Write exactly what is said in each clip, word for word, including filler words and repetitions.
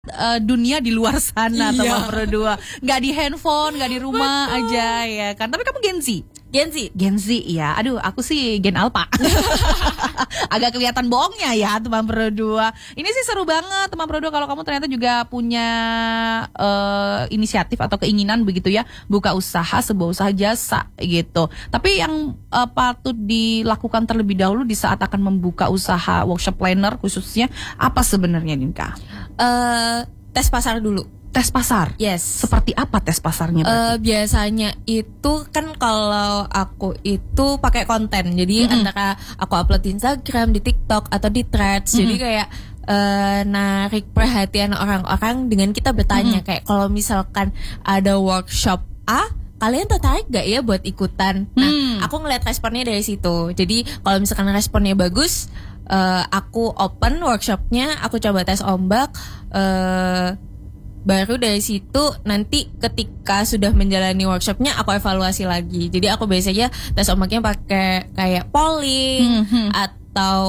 uh, dunia di luar sana, iya. teman berdua. Nggak di handphone, nggak di rumah Betul. aja ya kan. Tapi kamu Gen Z. Gen Z. Gen Z ya. Aduh, aku sih Gen Alpha. Agak kelihatan bohongnya ya, teman berdua. Ini sih seru banget, teman berdua, kalau kamu ternyata juga punya uh, inisiatif atau keinginan begitu ya, buka usaha, sebuah usaha jasa gitu. Tapi yang uh, patut dilakukan terlebih dahulu di saat akan membuka usaha workshop planner khususnya, apa sebenarnya, Dinka? Uh, tes pasar dulu. Tes pasar? Yes. Seperti apa tes pasarnya berarti? Uh, biasanya itu kan kalau aku itu pakai konten. Jadi mm-hmm. antara aku upload di Instagram, di TikTok, atau di Threads. Mm-hmm. Jadi kayak uh, narik perhatian orang-orang dengan kita bertanya. Mm-hmm. Kayak kalau misalkan ada workshop A, kalian tertarik gak ya buat ikutan? Nah, hmm. aku ngeliat responnya dari situ. Jadi kalau misalkan responnya bagus, uh, aku open workshopnya, aku coba tes ombak. Uh, Baru dari situ nanti ketika sudah menjalani workshopnya aku evaluasi lagi. Jadi aku biasanya tes ombaknya pakai kayak polling mm-hmm. atau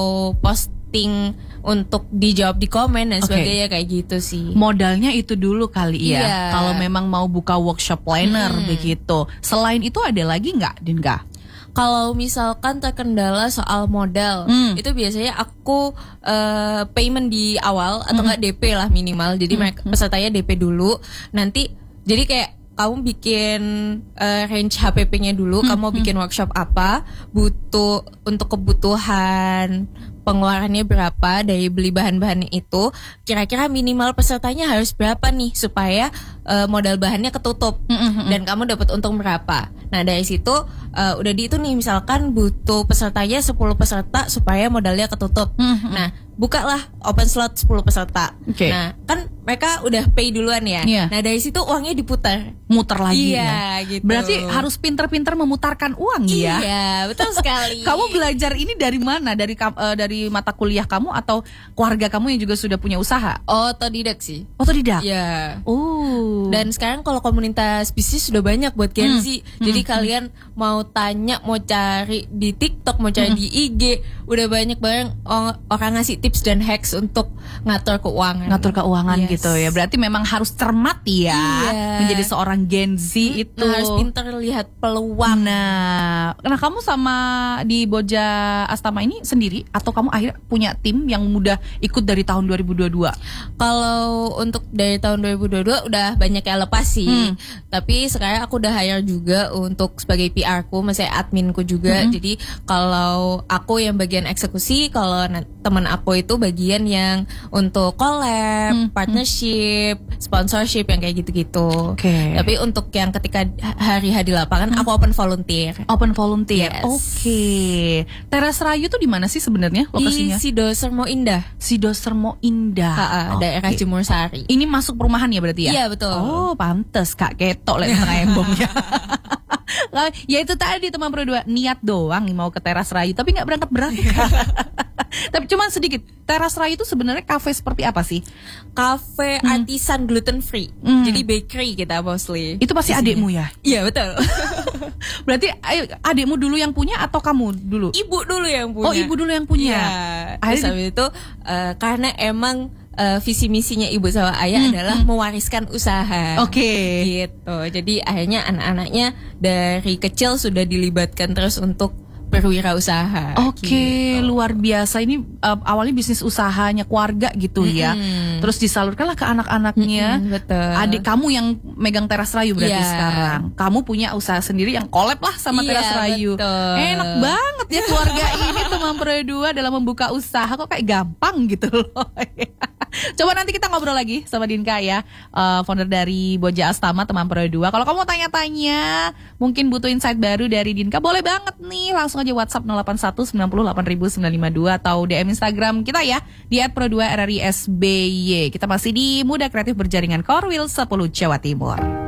posting untuk dijawab di komen dan sebagainya, okay. kayak gitu sih. Modalnya itu dulu kali ya. Iya. Kalau memang mau buka workshop planner hmm. begitu. Selain itu ada lagi nggak, Dinka? Kalau misalkan terkendala soal modal, hmm. itu biasanya aku uh, payment di awal atau nggak hmm. D P lah minimal. Jadi hmm. mereka pesertanya D P dulu. Nanti jadi kayak kamu bikin uh, range H P P-nya dulu. Hmm. Kamu mau bikin workshop apa? Butuh untuk kebutuhan pengeluarannya berapa dari beli bahan-bahan itu, kira-kira minimal pesertanya harus berapa nih supaya uh, modal bahannya ketutup mm-hmm. dan kamu dapat untung berapa. Nah dari situ uh, udah dihitung nih, misalkan butuh pesertanya sepuluh peserta supaya modalnya ketutup. Mm-hmm. Nah bukalah open slot sepuluh peserta. Okay. Nah kan mereka udah pay duluan ya. Yeah. Nah dari situ uangnya diputar, muter lagi. Iya, ya. Gitu. Berarti harus pinter-pinter memutarkan uang ya. Iya, betul sekali. Kamu belajar ini dari mana? Dari uh, dari mata kuliah kamu atau keluarga kamu yang juga sudah punya usaha? Otodidak sih. Otodidak. Iya. Oh. Dan sekarang kalau komunitas bisnis sudah banyak buat Gen Z. Hmm. Jadi hmm. kalian mau tanya, mau cari di TikTok, mau cari hmm. di I G, udah banyak banget orang ngasih tips dan hacks untuk ngatur keuangan. Ngatur keuangan yes. gitu ya. Berarti memang harus cermat ya. Iya. Menjadi seorang Gen Z hmm. itu. Nah, harus pintar lihat peluang. Nah, nah kamu sama di Boja Astama ini sendiri atau kamu akhirnya punya tim yang mudah ikut dari tahun dua ribu dua puluh dua? Kalau untuk dari tahun dua ribu dua puluh dua udah banyak yang lepas sih. Hmm. Tapi sekarang aku udah hire juga untuk sebagai P R ku, masih adminku juga. Hmm. Jadi kalau aku yang bagian eksekusi, kalau teman aku itu bagian yang untuk collab, hmm. partnership, sponsorship yang kayak gitu-gitu. Okay. Tapi untuk yang ketika hari H di lapangan, hmm. aku open volunteer. Open volunteer. Yes. Oke. Okay. Teras Rayu tuh di mana sih sebenarnya lokasinya? Di Sido Sermo Indah. Sido Sermo Indah. Ha-ha, okay. Daerah Jemur Sari. Ini masuk perumahan ya berarti ya? Iya betul. Oh pantes Kak ketok lek tengah embongnya. Ya itu tadi teman berdua, niat doang mau ke Teras Rayu tapi nggak berangkat berangkat. Tapi cuma sedikit. Teras Rayu itu sebenarnya kafe seperti apa sih? Kafe hmm. artisan gluten free. Hmm. Jadi bakery kita mostly. Itu pasti adikmu ya? Iya betul. Berarti ayo, adikmu dulu yang punya atau kamu dulu? Ibu dulu yang punya. Oh ibu dulu yang punya. Iya. Terus habis itu uh, karena emang uh, visi misinya ibu sama ayah hmm. adalah hmm. mewariskan usaha. Oke. Okay. Gitu. Jadi akhirnya anak-anaknya dari kecil sudah dilibatkan terus untuk berwirausaha. Oke, okay, gitu. Luar biasa. Ini uh, awalnya bisnis usahanya keluarga gitu mm-hmm. ya. Terus disalurkanlah ke anak-anaknya. Mm-hmm, betul. Adik kamu yang megang Teras Rayu berarti yeah. sekarang. Kamu punya usaha sendiri yang collab lah sama yeah, Teras Rayu. Betul. Enak banget ya keluarga ini teman berdua dalam membuka usaha. Kok kayak gampang gitu loh. Coba nanti kita ngobrol lagi sama Dinka ya, uh, founder dari Boja Astama teman berdua. Kalau kamu mau tanya-tanya, mungkin butuh insight baru dari Dinka, boleh banget nih. Langsung aja WhatsApp nol delapan satu sembilan nol delapan sembilan lima dua atau D M Instagram kita ya di et pro dua R R I S B Y. Kita masih di Muda Kreatif Berjaringan Core Wheel sepuluh Jawa Timur.